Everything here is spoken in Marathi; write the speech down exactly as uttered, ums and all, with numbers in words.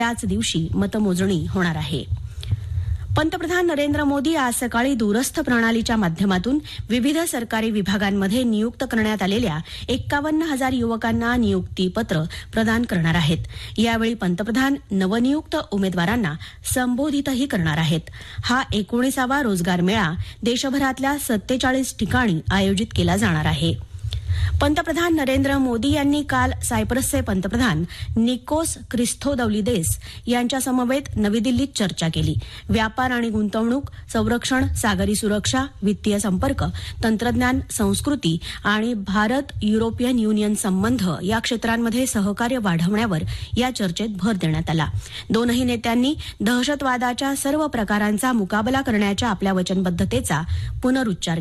त्याच दिवशी मतमोजणी होणार आहे. पंतप्रधान नरेंद्र मोदी आज सकाळी दूरस्थ प्रणालीच्या माध्यमातून विविध सरकारी विभागांमध्ये नियुक्त करण्यात आलेल्या एक्कावन्न हजार युवकांना नियुक्तीपत्र प्रदान करणार आहेत. यावेळी पंतप्रधान नवनियुक्त उमेदवारांना संबोधितही करणार आहेत. हा एकोणीसावा रोजगार मेळा देशभरातल्या सत्तेचाळीस ठिकाणी आयोजित केला जाणार आहे. पंतप्रधान नरेंद्र मोदी यांनी काल सायप्रसचे पंतप्रधान निकोस क्रिस्थोदौलिदेस यांच्या समवेत नवी दिल्लीत चर्चा केली. व्यापार आणि गुंतवणूक, संरक्षण, सागरी सुरक्षा, वित्तीय संपर्क, तंत्रज्ञान, संस्कृती आणि भारत युरोपियन युनियन संबंध या क्षेत्रांमध्ये सहकार्य वाढवण्यावर या चर्चेत भर देण्यात आला. दोनही नेत्यांनी दहशतवादाच्या सर्व प्रकारांचा मुकाबला करण्याच्या आपल्या वचनबद्धतेचा पुनरुच्चार